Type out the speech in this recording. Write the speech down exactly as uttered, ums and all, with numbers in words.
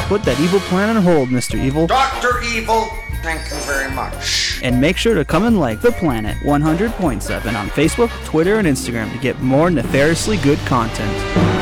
Put that evil plan on hold, Mister Evil. Doctor Evil, thank you very much. And make sure to come and like The Planet one hundred point seven on Facebook, Twitter, and Instagram to get more nefariously good content.